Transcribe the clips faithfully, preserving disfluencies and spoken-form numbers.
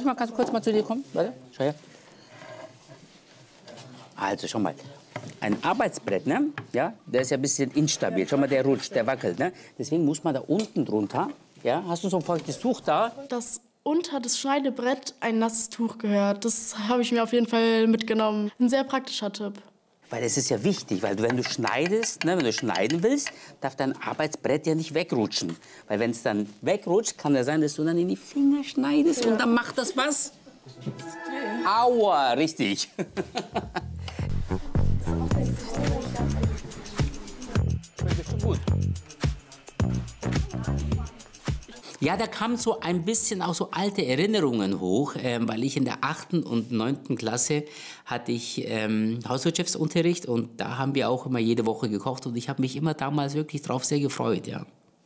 mal ganz kurz mal zu dir kommen? Warte, schau her. Also, schau mal. Ein Arbeitsbrett, ne? Ja, der ist ja ein bisschen instabil. Schau mal, der rutscht, der wackelt, ne? Deswegen muss man da unten drunter, ja, hast du so ein feuchtes Tuch da? Dass unter das Schneidebrett ein nasses Tuch gehört, das habe ich mir auf jeden Fall mitgenommen. Ein sehr praktischer Tipp. Weil das ist ja wichtig, weil du, wenn du schneidest, ne, wenn du schneiden willst, darf dein Arbeitsbrett ja nicht wegrutschen. Weil wenn es dann wegrutscht, kann es sein, dass du dann in die Finger schneidest ja. Und dann macht das was? Aua, richtig. Gut. Ja, da kamen so ein bisschen auch so alte Erinnerungen hoch, ähm, weil ich in der achten und neunten Klasse hatte ich ähm, Hauswirtschaftsunterricht und da haben wir auch immer jede Woche gekocht und ich habe mich immer damals wirklich drauf sehr gefreut, ja.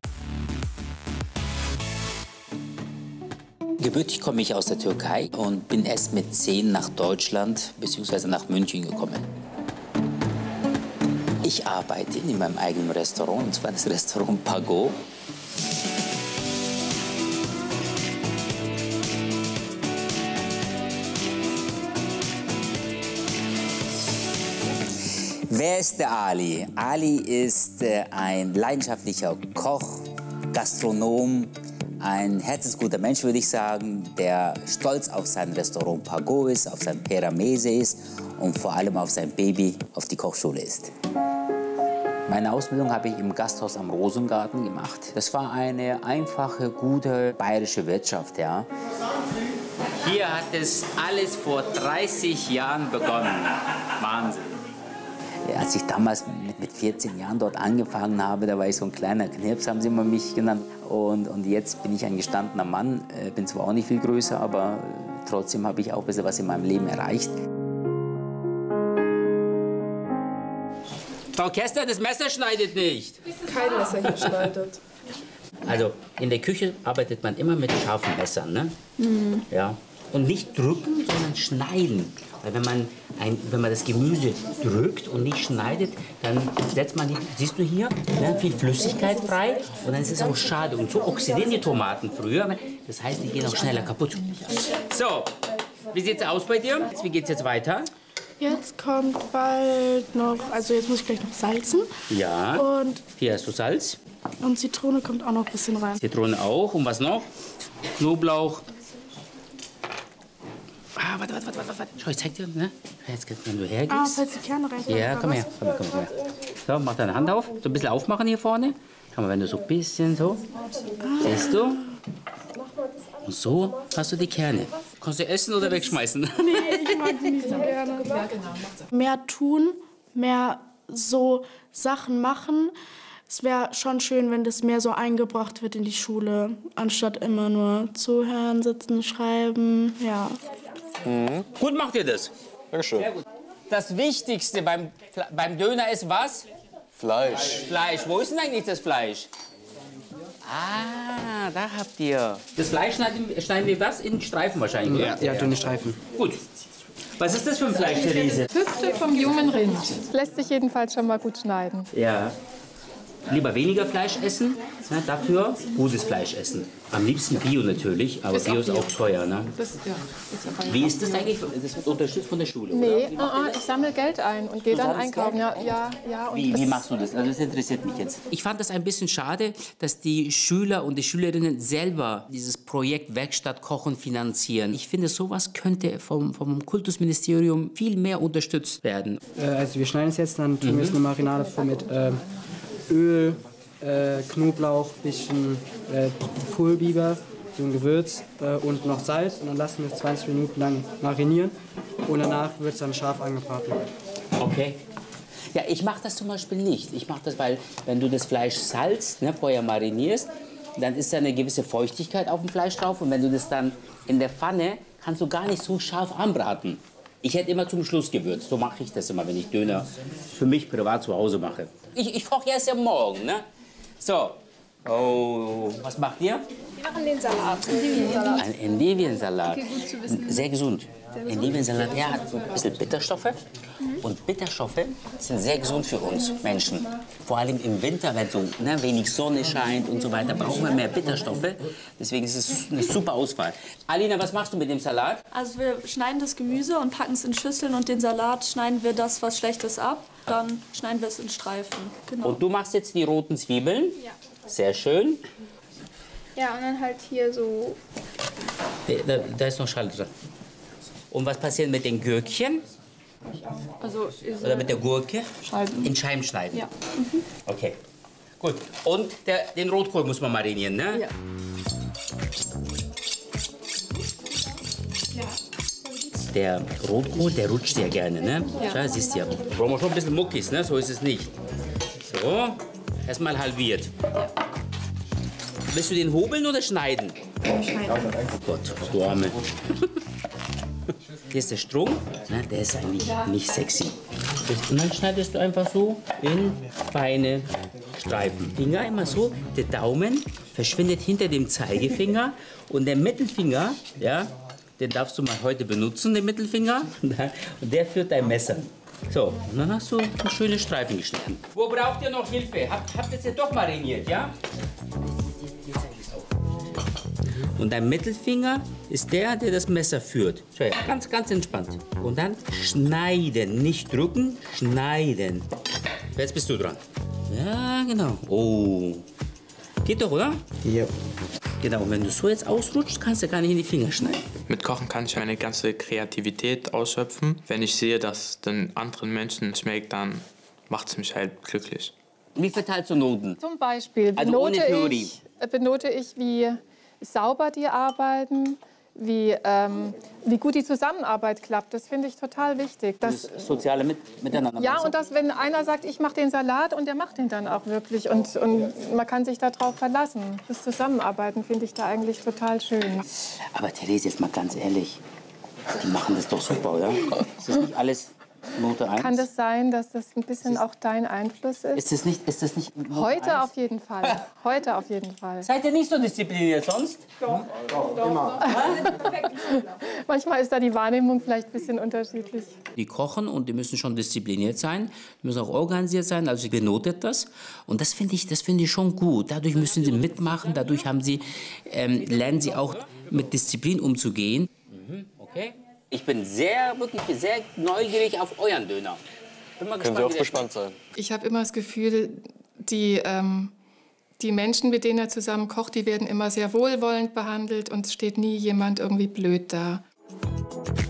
Gebürtig komme ich aus der Türkei und bin erst mit zehn nach Deutschland bzw. nach München gekommen. Ich arbeite in meinem eigenen Restaurant, und zwar das Restaurant Pagot. Wer ist der Ali? Ali ist äh, ein leidenschaftlicher Koch, Gastronom, ein herzensguter Mensch, würde ich sagen, der stolz auf sein Restaurant Pagot ist, auf sein Pera Mese ist und vor allem auf sein Baby, auf die Kochschule ist. Meine Ausbildung habe ich im Gasthaus am Rosengarten gemacht. Das war eine einfache, gute bayerische Wirtschaft, ja. Hier hat es alles vor dreißig Jahren begonnen. Wahnsinn. Als ich damals mit vierzehn Jahren dort angefangen habe, da war ich so ein kleiner Knirps, haben sie immer mich genannt. Und, und jetzt bin ich ein gestandener Mann, bin zwar auch nicht viel größer, aber trotzdem habe ich auch ein bisschen was in meinem Leben erreicht. Frau Kester, das Messer schneidet nicht. Kein Messer hier schneidet. Also in der Küche arbeitet man immer mit scharfen Messern, ne? Mhm. Ja. Und nicht drücken, sondern schneiden. Weil wenn man, ein, wenn man das Gemüse drückt und nicht schneidet, dann setzt man, die, siehst du hier, ne, viel Flüssigkeit frei und dann ist es auch schade. Und so oxidieren die Tomaten früher, das heißt, die gehen auch schneller kaputt. So, wie sieht's aus bei dir? Wie geht's jetzt weiter? Jetzt kommt bald noch, also jetzt muss ich gleich noch salzen. Ja, und hier hast du Salz. Und Zitrone kommt auch noch ein bisschen rein. Zitrone auch. Und was noch? Knoblauch. Ah, warte, warte, warte, warte. Schau, ich zeig dir, ne? Jetzt, wenn du hergehst. Ah, falls die Kerne rein. Ja, komm her, komm her, komm her. So, mach deine Hand auf. So ein bisschen aufmachen hier vorne. Schau mal, wenn du so ein bisschen so. Siehst du? Und so hast du die Kerne. Kannst du essen oder wegschmeißen? Nee, ich mag die nicht so gerne. Ja, genau. Mehr tun, mehr so Sachen machen. Es wäre schon schön, wenn das mehr so eingebracht wird in die Schule, anstatt immer nur zuhören, sitzen, schreiben, ja. Mhm. Gut macht ihr das. Dankeschön. Sehr gut. Das Wichtigste beim, beim Döner ist was? Fleisch. Fleisch. Wo ist denn eigentlich das Fleisch? Ah, da habt ihr. Das Fleisch schneiden, schneiden wir was? In Streifen wahrscheinlich, ja, ja, dünne Streifen. Gut. Was ist das für ein Fleisch, Therese? Hüfte vom jungen Rind. Lässt sich jedenfalls schon mal gut schneiden. Ja. Lieber weniger Fleisch essen, ne, dafür gutes Fleisch essen. Am liebsten Bio natürlich, aber ist Bio ist auch teuer. Ne? Das, ja, ist Wie ist das eigentlich? Das wird unterstützt von der Schule, nee, oder? uh, uh, ich sammle Geld ein und gehe dann einkaufen. Ja, ja, ja, und wie, wie machst du das? Also das interessiert mich jetzt. Ich fand das ein bisschen schade, dass die Schüler und die Schülerinnen selber dieses Projekt Werkstatt Kochen finanzieren. Ich finde, sowas könnte vom, vom Kultusministerium viel mehr unterstützt werden. Äh, also wir schneiden es jetzt, dann tun wir jetzt eine Marinade vor mit äh, Öl, äh, Knoblauch, bisschen äh, Kohlbiber, so ein Gewürz äh, und noch Salz. Und dann lassen wir es zwanzig Minuten lang marinieren. Und danach wird es dann scharf angebraten. Okay. Ja, ich mache das zum Beispiel nicht. Ich mache das, weil wenn du das Fleisch salzt, ne, vorher marinierst, dann ist da eine gewisse Feuchtigkeit auf dem Fleisch drauf. Und wenn du das dann in der Pfanne, kannst du gar nicht so scharf anbraten. Ich hätte immer zum Schluss gewürzt. So mache ich das immer, wenn ich Döner für mich privat zu Hause mache. Ich, ich koche erst ja morgen, ne? So, Oh, was macht ihr? Wir machen den Salat. Endiviensalat. Ein Endiviensalat. Okay, gut zu wissen. Sehr gesund. Sehr gesund? Endiviensalat, ja, hat ein bisschen Bitterstoffe. Mhm. Und Bitterstoffe sind sehr gesund für uns Menschen. Vor allem im Winter, wenn so ne, wenig Sonne scheint und so weiter, brauchen wir mehr Bitterstoffe. Deswegen ist es eine super Auswahl. Alina, was machst du mit dem Salat? Also wir schneiden das Gemüse und packen es in Schüsseln und den Salat schneiden wir das, was schlecht ist, ab. Dann schneiden wir es in Streifen. Genau. Und du machst jetzt die roten Zwiebeln? Ja. Sehr schön. Ja, und dann halt hier so. Da, da ist noch Schale dran. Und was passiert mit den Gürkchen? Also Oder mit der Gurke? Scheiben. In Scheiben schneiden? Ja. Mhm. Okay, gut. Und der, den Rotkohl muss man marinieren, ne? Ja. Der Rotkohl, der rutscht sehr gerne, ne? Ja. Schau, siehst du ja. Brauchen wir schon ein bisschen Muckis, ne? So ist es nicht. So, erstmal halbiert. Willst du den hobeln oder schneiden? Schneiden. Oh Gott, du Arme. Hier ist der Strunk, ne? Der ist eigentlich nicht sexy. Und dann schneidest du einfach so in feine Streifen. Finger immer so, der Daumen verschwindet hinter dem Zeigefinger und der Mittelfinger, ja, den darfst du mal heute benutzen, den Mittelfinger, und der führt dein Messer. So, und dann hast du eine schöne Streifen geschnitten. Wo braucht ihr noch Hilfe? Habt, habt ihr es ja doch mariniert, ja? Und dein Mittelfinger ist der, der das Messer führt. Schau her, ganz, ganz entspannt. Und dann schneiden, nicht drücken, schneiden. Jetzt bist du dran. Ja, genau. Oh, geht doch, oder? Ja. Genau, und wenn du so jetzt ausrutscht, kannst du gar nicht in die Finger schneiden. Mit Kochen kann ich meine ganze Kreativität ausschöpfen. Wenn ich sehe, dass es den anderen Menschen schmeckt, dann macht es mich halt glücklich. Wie verteilst du Noten? Zum Beispiel Also benote, ohne Theorie. ich, äh, benote ich, wie sauber die arbeiten, wie, ähm, wie gut die Zusammenarbeit klappt. Das finde ich total wichtig. Das, Das soziale Mit Miteinander. ja, meinst du? und dass, wenn einer sagt, ich mache den Salat und der macht den dann auch wirklich. Und, und man kann sich darauf verlassen. Das Zusammenarbeiten finde ich da eigentlich total schön. Aber Therese, jetzt mal ganz ehrlich, die machen das doch super, oder? Ist das nicht alles Note eins? Kann das sein, dass das ein bisschen auch dein Einfluss ist? Ist das nicht, ist das nicht Note Heute eins? auf jeden Fall. Heute auf jeden Fall. Seid ihr nicht so diszipliniert sonst? Doch, doch, doch, immer. Manchmal ist da die Wahrnehmung vielleicht ein bisschen unterschiedlich. Die kochen und die müssen schon diszipliniert sein, die müssen auch organisiert sein, also benotet das. Und das finde ich, das finde ich schon gut. Dadurch müssen sie mitmachen, dadurch haben sie, ähm, lernen sie auch mit Disziplin umzugehen. Mhm, okay. Ich bin sehr, wirklich sehr neugierig auf euren Döner. Bin mal Können Sie auch gespannt sein. Ich habe immer das Gefühl, die, ähm, die Menschen, mit denen er zusammen kocht, die werden immer sehr wohlwollend behandelt und es steht nie jemand irgendwie blöd da.